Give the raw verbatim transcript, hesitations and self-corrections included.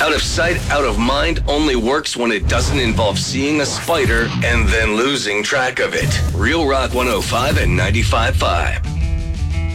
Out of sight, out of mind only works when it doesn't involve seeing a spider and then losing track of it. Real Rock one oh five and ninety-five point five.